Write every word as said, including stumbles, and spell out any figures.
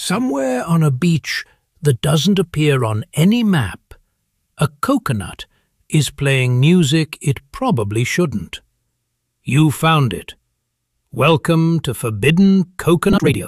Somewhere on a beach that doesn't appear on any map, a coconut is playing music it probably shouldn't. You found it. Welcome to Forbidden Coconut Radio.